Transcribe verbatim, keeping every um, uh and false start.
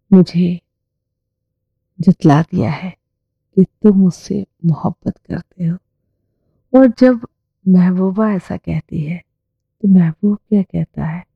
मुझे जतला दिया है कि तुम मुझसे मोहब्बत करते हो। और जब महबूबा ऐसा कहती है तो महबूब क्या कहता है,